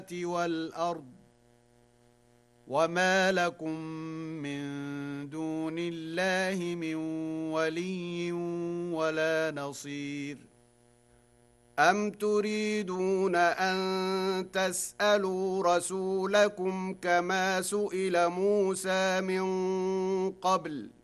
والأرض وما لكم من دون الله من ولي ولا نصير أم تريدون أن تسألوا رسولكم كما سئل موسى من قبل